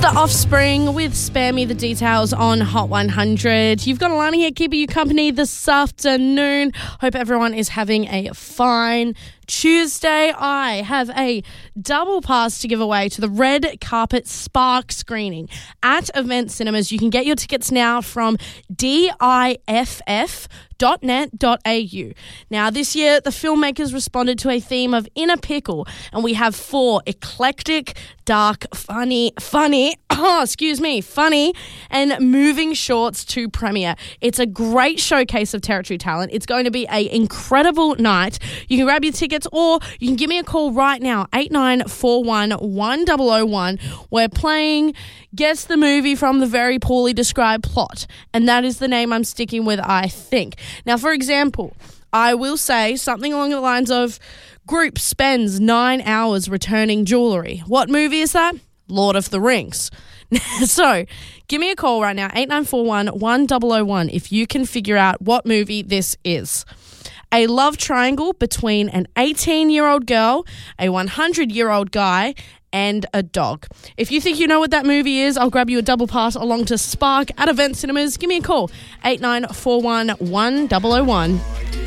The Offspring with Spare Me the Details on Hot 100. You've got Alana here keeping you company this afternoon. Hope everyone is having a fine Tuesday. I have a double pass to give away to the Red Carpet Spark screening at Event Cinemas. You can get your tickets now from diff.net.au. Now, this year, the filmmakers responded to a theme of inner pickle, and we have 4 eclectic, dark, funny, and moving shorts to premiere. It's a great showcase of territory talent. It's going to be an incredible night. You can grab your tickets or you can give me a call right now, 8941 1001. We're playing Guess the Movie from the Very Poorly Described Plot, and that is the name I'm sticking with, I think. Now, for example, I will say something along the lines of group spends 9 hours returning jewellery. What movie is that? Lord of the Rings. So, give me a call right now, 8941 1001, if you can figure out what movie this is. A love triangle between an 18-year-old girl, a 100-year-old guy, and a dog. If you think you know what that movie is, I'll grab you a double pass along to Spark at Event Cinemas. Give me a call, 8941 1001.